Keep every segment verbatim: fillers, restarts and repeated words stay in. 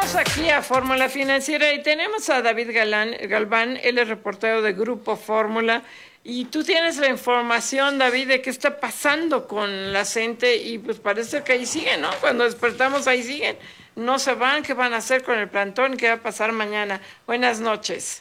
Regresamos aquí a Fórmula Financiera y tenemos a David Galán, Galván, él es reportero de Grupo Fórmula. Y tú tienes la información, David, de qué está pasando con la gente y pues parece que ahí siguen, ¿no? Cuando despertamos ahí siguen. No se van, ¿qué van a hacer con el plantón? ¿Qué va a pasar mañana? Buenas noches.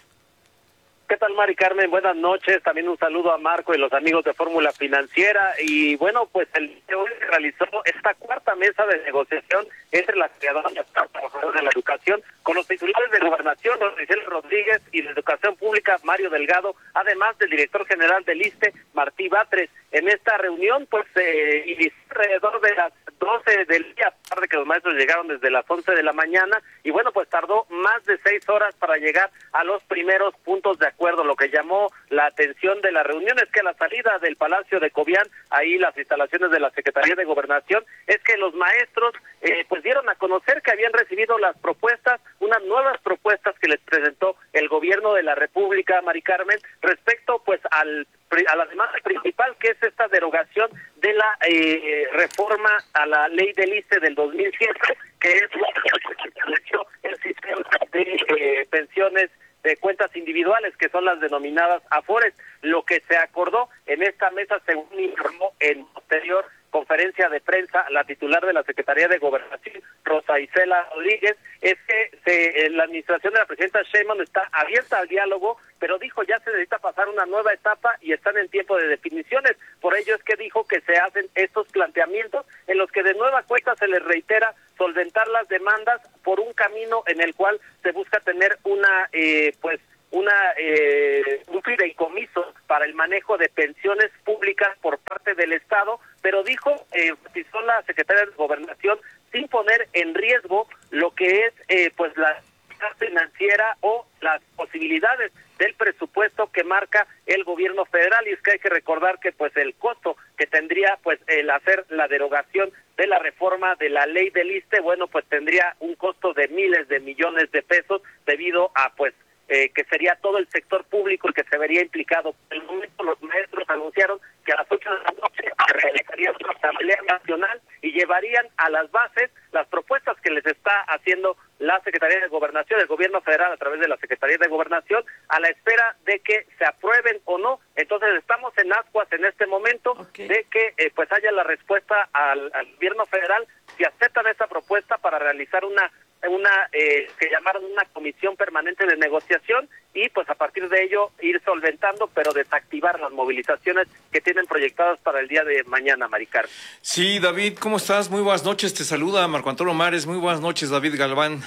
¿Qué tal, Mari Carmen? Buenas noches. También un saludo a Marco y los amigos de Fórmula Financiera. Y bueno, pues el día de hoy se realizó esta cuarta mesa de negociación entre las creadoras y los trabajadores de la educación con los titulares de Gobernación, Rosicela Rodríguez, y de Educación Pública, Mario Delgado, además del director general del ISSSTE, Martí Batres. En esta reunión, pues, eh, inició alrededor de las doce del día, a pesar de que los maestros llegaron desde las once de la mañana, y bueno, pues tardó más de seis horas para llegar a los primeros puntos de acuerdo. Lo que llamó la atención de la reunión es que a la salida del Palacio de Cobián, ahí las instalaciones de la Secretaría de Gobernación, es que los maestros eh, pues dieron a conocer que habían recibido las propuestas, unas nuevas propuestas que les presentó el gobierno de la República, Mari Carmen, respecto pues al a la demanda principal, que es esta derogación de la eh, reforma a la ley del ISSSTE del dos mil siete, que es la que estableció el sistema de eh, pensiones de cuentas individuales, que son las denominadas AFORES. Lo que se acordó en esta mesa, según informó en posterior conferencia de prensa la titular de la Secretaría de Gobernación, Rosa Isela Rodríguez, es que se, la administración de la presidenta Sheinbaum está abierta al diálogo, pero dijo ya se necesita pasar una nueva etapa y están en tiempo de definiciones. Por ello es que dijo que se hacen estos planteamientos en los que de nueva cuenta se les reitera solventar las demandas por un camino en el cual se busca tener una eh, pues una eh, un fideicomiso para el manejo de pensiones públicas por parte del Estado, pero dijo, eh, si son la Secretaría de Gobernación, sin poner en riesgo lo que es eh, pues la financiera o las posibilidades del presupuesto que marca el gobierno federal. Y es que hay que recordar que pues el costo que tendría pues el hacer la derogación de la reforma de la ley del ISSSTE, bueno, pues tendría un costo de miles de millones de pesos debido a pues Eh, que sería todo el sector público el que se vería implicado. En el momento los maestros anunciaron que a las ocho de la noche se realizaría una asamblea nacional y llevarían a las bases las propuestas que les está haciendo la Secretaría de Gobernación, el gobierno federal a través de la Secretaría de Gobernación, a la espera de que se aprueben o no. Entonces estamos en ascuas en este momento, okay, de que eh, pues haya la respuesta al, al gobierno federal, si aceptan esta propuesta para realizar una una eh, que llamaron una comisión permanente de negociación y pues a partir de ello ir solventando, pero desactivar las movilizaciones que tienen proyectadas para el día de mañana, Maricar. Sí, David, ¿cómo estás? Muy buenas noches, te saluda Marco Antonio Mares. Muy buenas noches, David Galván.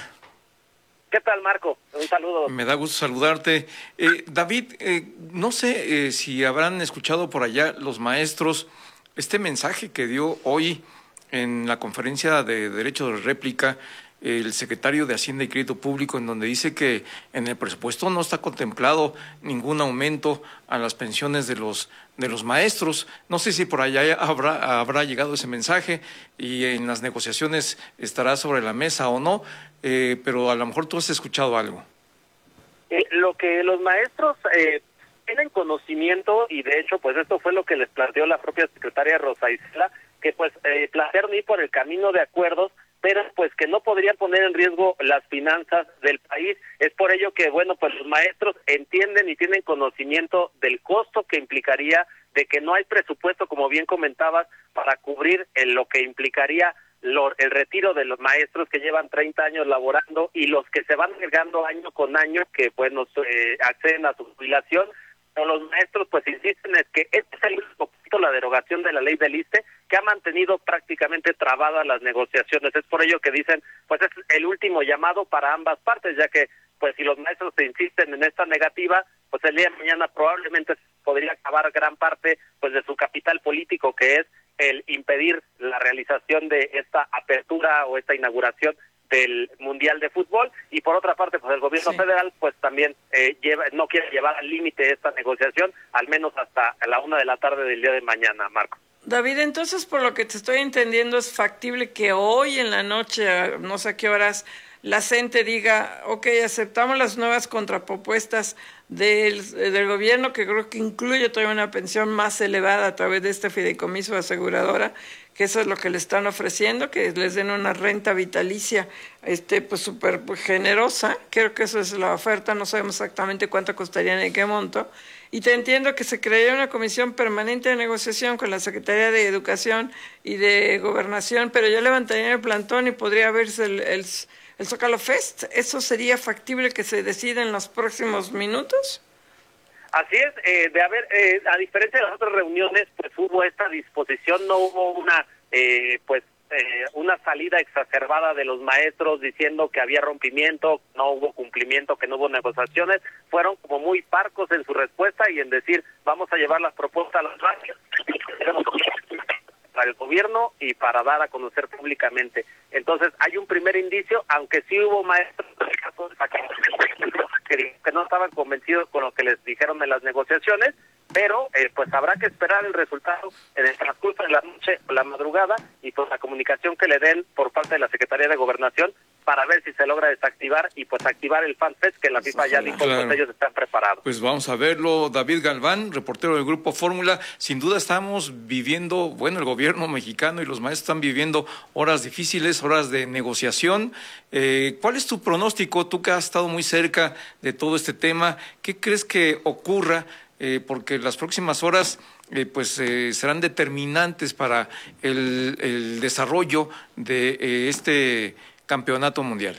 ¿Qué tal, Marco? Un saludo. Me da gusto saludarte. Eh, David, eh, no sé eh, si habrán escuchado por allá los maestros este mensaje que dio hoy en la conferencia de Derecho de Réplica el secretario de Hacienda y Crédito Público, en donde dice que en el presupuesto no está contemplado ningún aumento a las pensiones de los de los maestros. No sé si por allá habrá habrá llegado ese mensaje y en las negociaciones estará sobre la mesa o no, eh, pero a lo mejor tú has escuchado algo. Eh, lo que los maestros eh, tienen conocimiento, y de hecho pues esto fue lo que les planteó la propia secretaria Rosa Isela, que pues eh, plantearon ir por el camino de acuerdos, pero pues que no podrían poner en riesgo las finanzas del país. Es por ello que, bueno, pues los maestros entienden y tienen conocimiento del costo que implicaría de que no hay presupuesto, como bien comentabas, para cubrir en lo que implicaría lo, el retiro de los maestros que llevan treinta años laborando y los que se van agregando año con año, que bueno, eh, acceden a su jubilación. Pero los maestros pues insisten en que este es el único punto, la derogación de la ley del ISSSTE, que ha mantenido prácticamente trabadas las negociaciones. Es por ello que dicen, pues es el último llamado para ambas partes, ya que pues si los maestros se insisten en esta negativa, pues el día de mañana probablemente podría acabar gran parte pues de su capital político, que es el impedir la realización de esta apertura o esta inauguración del Mundial de Fútbol. Y por otra parte, pues el gobierno sí. federal pues también eh, lleva, no quiere llevar al límite esta negociación, al menos hasta la una de la tarde del día de mañana, Marco. David, entonces por lo que te estoy entendiendo es factible que hoy en la noche, no sé a qué horas, la CENTE diga, ok, aceptamos las nuevas contrapropuestas del, del gobierno, que creo que incluye todavía una pensión más elevada a través de este fideicomiso aseguradora, que eso es lo que le están ofreciendo, que les den una renta vitalicia este pues súper generosa. Creo que eso es la oferta, no sabemos exactamente cuánto costaría ni qué monto. Y te entiendo que se crearía una comisión permanente de negociación con la Secretaría de Educación y de Gobernación, pero yo levantaría el plantón y podría verse el, el, el Zócalo Fest. ¿Eso sería factible que se decida en los próximos minutos? Así es, eh, de haber, eh, a diferencia de las otras reuniones, pues hubo esta disposición, no hubo una, eh, pues, eh, una salida exacerbada de los maestros diciendo que había rompimiento, no hubo cumplimiento, que no hubo negociaciones. Fueron como muy parcos en su respuesta y en decir, vamos a llevar las propuestas a los bancos para el gobierno y para dar a conocer públicamente. Entonces, hay un primer indicio, aunque sí hubo maestros que no estaban convencidos con lo que les dijeron en las negociaciones, pero eh, pues habrá que esperar el resultado en el transcurso de la noche o la madrugada y pues la comunicación que le den por parte de la Secretaría de Gobernación para ver si se logra desactivar y pues activar el FanFest, que la FIFA ya dijo que claro. ellos están preparados. Pues vamos a verlo. David Galván, reportero del Grupo Fórmula. Sin duda estamos viviendo, bueno, el gobierno mexicano y los maestros están viviendo horas difíciles, horas de negociación. Eh, ¿Cuál es tu pronóstico? Tú que has estado muy cerca de todo este tema, ¿qué crees que ocurra? Eh, porque las próximas horas eh, pues eh, serán determinantes para el, el desarrollo de eh, este campeonato mundial.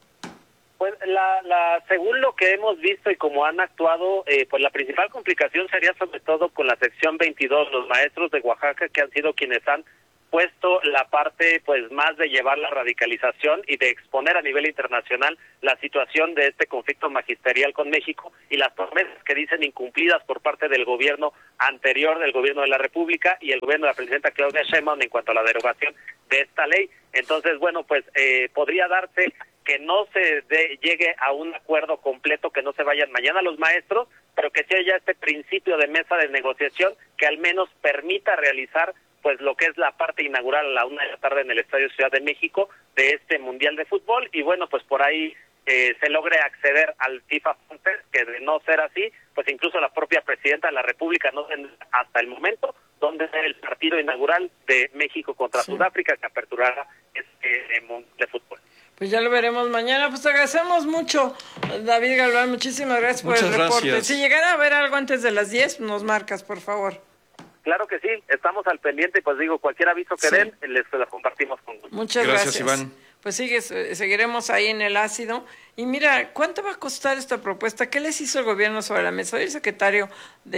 Pues la, la, según lo que hemos visto y como han actuado, eh, pues la principal complicación sería sobre todo con la sección veintidós, los maestros de Oaxaca, que han sido quienes han puesto la parte pues más de llevar la radicalización y de exponer a nivel internacional la situación de este conflicto magisterial con México y las promesas que dicen incumplidas por parte del gobierno anterior, del gobierno de la República y el gobierno de la presidenta Claudia Sheinbaum en cuanto a la derogación de esta ley. Entonces, bueno, pues eh, podría darse que no se de, llegue a un acuerdo completo, que no se vayan mañana los maestros, pero que sí haya este principio de mesa de negociación que al menos permita realizar pues lo que es la parte inaugural a la una de la tarde en el Estadio Ciudad de México de este Mundial de Fútbol y bueno, pues por ahí eh, se logre acceder al FIFA FanFest, que de no ser así, pues incluso la propia presidenta de la República no tendrá hasta el momento donde ser el partido inaugural de México contra sí. Sudáfrica, que aperturará este eh, Mundial de Fútbol. Pues ya lo veremos mañana. Pues te agradecemos mucho, David Galván. Muchísimas gracias por Muchas el reporte. Gracias. Si llegara a ver algo antes de las diez, nos marcas, por favor. Claro que sí, estamos al pendiente, pues digo, cualquier aviso que sí. den, les lo compartimos con gusto. Muchas gracias. gracias, Iván. Pues sigue, seguiremos ahí en el ácido. Y mira, ¿cuánto va a costar esta propuesta? ¿Qué les hizo el gobierno sobre la mesa? Hoy el secretario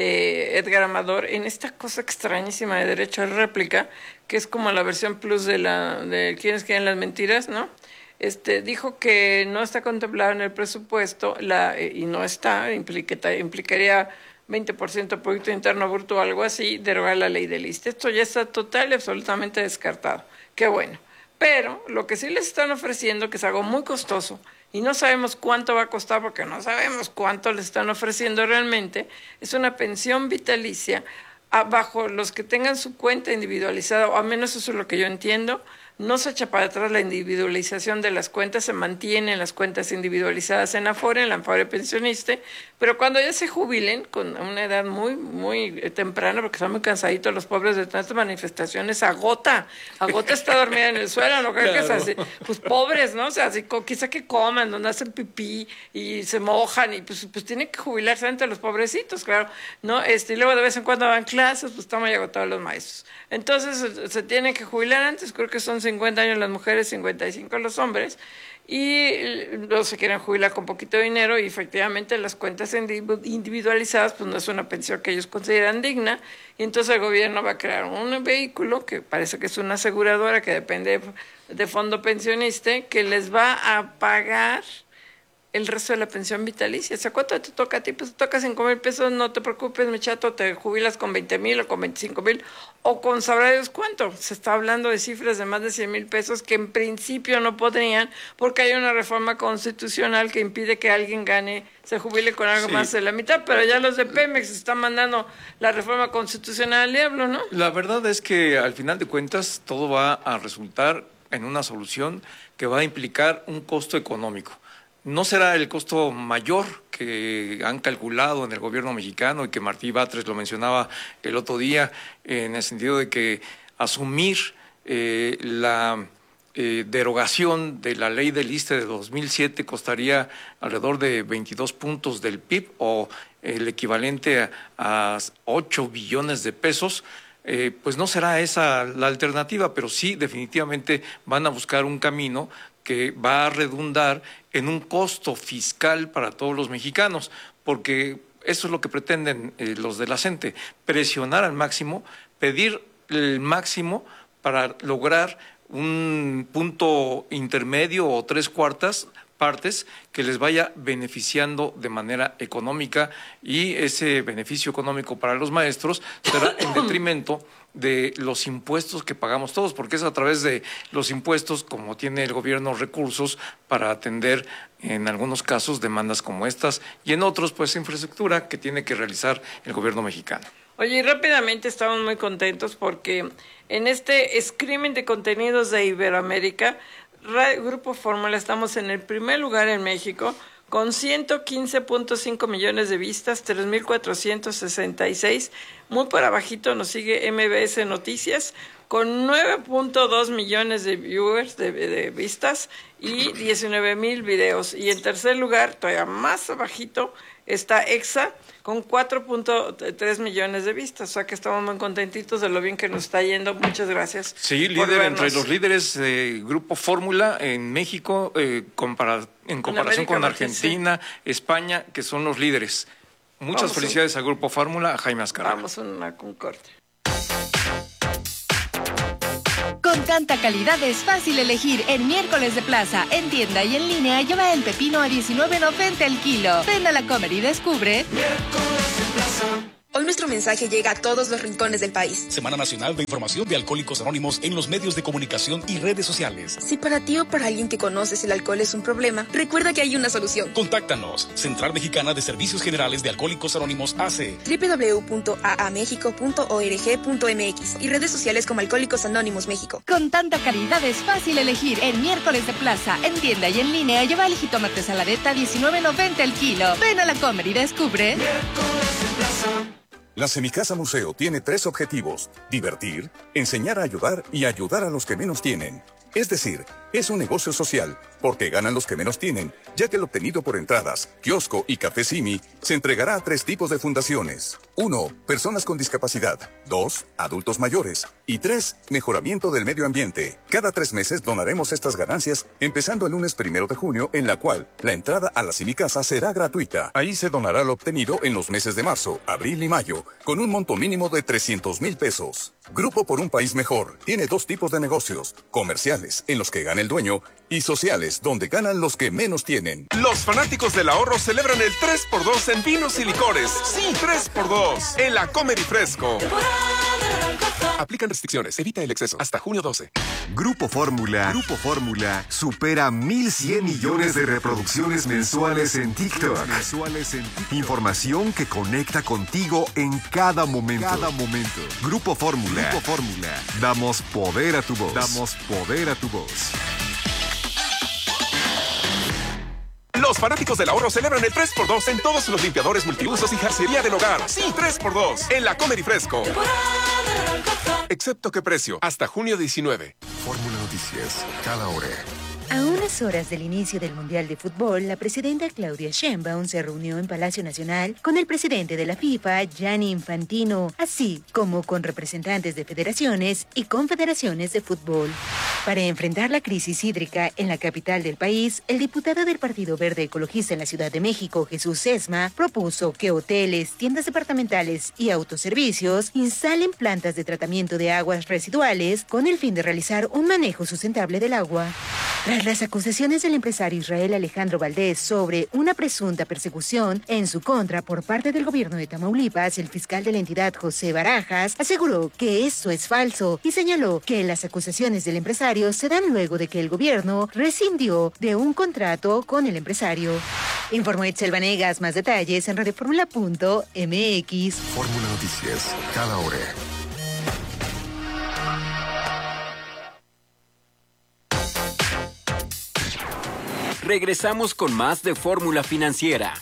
de Edgar Amador, en esta cosa extrañísima de derecho a réplica, que es como la versión plus de la de quienes quieren las mentiras, ¿no? Este, dijo que no está contemplado en el presupuesto, la y no está, implica, implicaría veinte por ciento del Producto Interno Bruto o algo así, derogar la ley del I S S S T E. Esto ya está total y absolutamente descartado. Qué bueno. Pero lo que sí les están ofreciendo, que es algo muy costoso, y no sabemos cuánto va a costar porque no sabemos cuánto les están ofreciendo realmente, es una pensión vitalicia bajo los que tengan su cuenta individualizada, o al menos eso es lo que yo entiendo. No se echa para atrás la individualización de las cuentas, se mantienen las cuentas individualizadas en Afore, en la Afore Pensionista, pero cuando ya se jubilen, con una edad muy muy temprana, porque están muy cansaditos los pobres de tantas manifestaciones, agota, agota está dormida en el suelo, no creo claro. que sea así, pues pobres, ¿no? O sea, así, quizá que coman, donde hacen pipí y se mojan, y pues, pues tienen que jubilarse ante los pobrecitos, claro, ¿no? Este, y luego de vez en cuando van clases, pues están muy agotados los maestros. Entonces se, se tienen que jubilar antes, creo que son cincuenta años las mujeres, cincuenta y cinco los hombres, y luego se quieren jubilar con poquito dinero y efectivamente las cuentas individualizadas pues no es una pensión que ellos consideran digna, y entonces el gobierno va a crear un vehículo que parece que es una aseguradora que depende de, de fondo pensionista, que les va a pagar el resto de la pensión vitalicia. O sea, ¿cuánto te toca a ti? Pues te toca cinco mil pesos, no te preocupes, mi chato, te jubilas con veinte mil o con veinticinco mil o con sabrá Dios cuánto. Se está hablando de cifras de más de cien mil pesos que en principio no podrían, porque hay una reforma constitucional que impide que alguien gane, se jubile con algo sí. más de la mitad, pero ya los de Pemex están mandando la reforma constitucional al diablo, ¿no? La verdad es que al final de cuentas todo va a resultar en una solución que va a implicar un costo económico. no será el costo mayor que han calculado en el gobierno mexicano y que Martí Batres lo mencionaba el otro día, en el sentido de que asumir eh, la eh, derogación de la ley del ISSSTE de dos mil siete costaría alrededor de veintidós puntos del P I B o el equivalente a, a ocho billones de pesos. Eh, pues no será esa la alternativa, pero sí definitivamente van a buscar un camino que va a redundar en un costo fiscal para todos los mexicanos, porque eso es lo que pretenden eh, los de la CENTE, presionar al máximo, pedir el máximo para lograr un punto intermedio o tres cuartas partes que les vaya beneficiando de manera económica, y ese beneficio económico para los maestros será en detrimento de los impuestos que pagamos todos, porque es a través de los impuestos como tiene el gobierno recursos para atender en algunos casos demandas como estas y en otros pues infraestructura que tiene que realizar el gobierno mexicano. Oye, y rápidamente estamos muy contentos porque en este streaming de contenidos de Iberoamérica, Grupo Fórmula, estamos en el primer lugar en México con ciento quince punto cinco millones de vistas, tres mil cuatrocientos sesenta y seis. Muy por abajito nos sigue M B S Noticias con nueve punto dos millones de viewers, de, de vistas y diecinueve mil videos. Y en tercer lugar, todavía más abajito, está EXA con cuatro punto tres millones de vistas. O sea que estamos muy contentitos de lo bien que nos está yendo. Muchas gracias. Sí, líder entre los líderes de Grupo Fórmula en México, eh, compara en comparación con Argentina, sí. España, que son los líderes. Muchas Vamos felicidades a Grupo Fórmula, a Jaime Azcárraga. Vamos a una con corte. Con tanta calidad es fácil elegir. En Miércoles de Plaza, en tienda y en línea, lleva el pepino a diecinueve noventa el kilo. Ven a la Comer y descubre. Miércoles de Plaza. Hoy nuestro mensaje llega a todos los rincones del país. Semana Nacional de Información de Alcohólicos Anónimos en los medios de comunicación y redes sociales. Si para ti o para alguien que conoces el alcohol es un problema, recuerda que hay una solución. Contáctanos. Central Mexicana de Servicios Generales de Alcohólicos Anónimos A C. doble u doble u doble u punto a a mexico punto org punto m x y redes sociales como Alcohólicos Anónimos México. Con tanta calidad es fácil elegir. En Miércoles de Plaza, en tienda y en línea, lleva el jitomate saladeta a diecinueve noventa el kilo. Ven a la Comer y descubre. Miércoles de Plaza. La Semicasa Museo tiene tres objetivos: divertir, enseñar a ayudar y ayudar a los que menos tienen. Es decir, es un negocio social, porque ganan los que menos tienen, ya que el obtenido por entradas, kiosco y café Simi se entregará a tres tipos de fundaciones. Uno, personas con discapacidad. Dos, adultos mayores. Y tres, mejoramiento del medio ambiente. Cada tres meses donaremos estas ganancias, empezando el lunes primero de junio, en la cual la entrada a la Semicasa será gratuita. Ahí se donará lo obtenido en los meses de marzo, abril y mayo, con un monto mínimo de trescientos mil pesos. Grupo por un País Mejor tiene dos tipos de negocios: comerciales, en los que gana el dueño, y sociales, donde ganan los que menos tienen. Los fanáticos del ahorro celebran el tres por dos en vinos y licores. Sí, tres por dos en la Comer y Fresco. Aplican restricciones, evita el exceso. Hasta junio doce. Grupo Fórmula, Grupo Fórmula supera mil cien millones de reproducciones mensuales en TikTok. Mensuales en TikTok. Información que conecta contigo en cada momento. Cada momento. Grupo Fórmula. Grupo Fórmula. Damos poder a tu voz. Damos poder a tu voz. Los fanáticos del ahorro celebran el tres por dos en todos los limpiadores multiusos y jarcería del hogar. Sí, tres por dos en la Comer y Fresco. Excepto que precio, hasta junio diecinueve. Fórmula Noticias, cada hora. A unas horas del inicio del Mundial de Fútbol, la presidenta Claudia Sheinbaum se reunió en Palacio Nacional con el presidente de la FIFA, Gianni Infantino, así como con representantes de federaciones y confederaciones de fútbol. Para enfrentar la crisis hídrica en la capital del país, el diputado del Partido Verde Ecologista en la Ciudad de México, Jesús Sesma, propuso que hoteles, tiendas departamentales y autoservicios instalen plantas de tratamiento de aguas residuales con el fin de realizar un manejo sustentable del agua. Tras las acusaciones del empresario Israel Alejandro Valdés sobre una presunta persecución en su contra por parte del gobierno de Tamaulipas, el fiscal de la entidad, José Barajas, aseguró que esto es falso y señaló que las acusaciones del empresario se dan luego de que el gobierno rescindió de un contrato con el empresario. Informó Itzel Vanegas. Más detalles en radioformula punto m x. Fórmula Noticias, cada hora. Regresamos con más de Fórmula Financiera.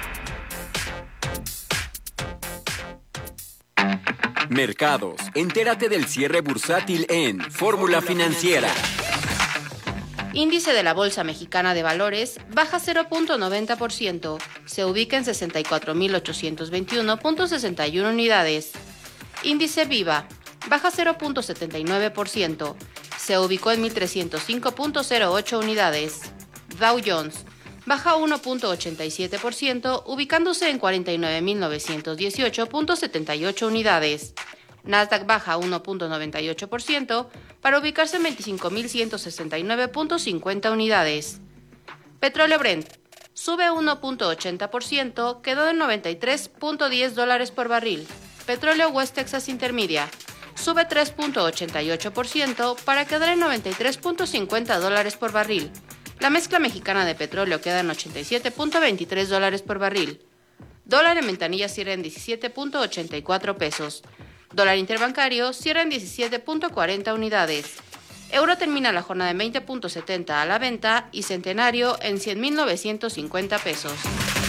Mercados. Entérate del cierre bursátil en Fórmula Financiera. Índice de la Bolsa Mexicana de Valores baja cero punto noventa por ciento. Se ubica en sesenta y cuatro mil ochocientos veintiuno punto sesenta y uno unidades. Índice Viva baja cero punto setenta y nueve por ciento. Se ubicó en mil trescientos cinco punto cero ocho unidades. Dow Jones baja uno punto ochenta y siete por ciento, ubicándose en cuarenta y nueve mil novecientos dieciocho punto setenta y ocho unidades. Nasdaq baja uno punto noventa y ocho por ciento para ubicarse en veinticinco mil ciento sesenta y nueve punto cincuenta unidades. Petróleo Brent sube uno punto ochenta por ciento, quedó en noventa y tres punto diez dólares por barril. Petróleo West Texas Intermedia sube tres punto ochenta y ocho por ciento para quedar en noventa y tres punto cincuenta dólares por barril. La mezcla mexicana de petróleo queda en ochenta y siete punto veintitrés dólares por barril. Dólar en ventanilla cierra en diecisiete punto ochenta y cuatro pesos. Dólar interbancario cierra en diecisiete punto cuarenta unidades. Euro termina la jornada en veinte punto setenta a la venta y centenario en cien mil novecientos cincuenta pesos.